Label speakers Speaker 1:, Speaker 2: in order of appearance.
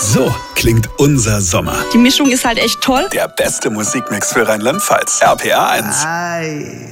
Speaker 1: So klingt unser Sommer.
Speaker 2: Die Mischung ist halt echt toll.
Speaker 1: Der beste Musikmix für Rheinland-Pfalz. RPA 1.
Speaker 3: Ei.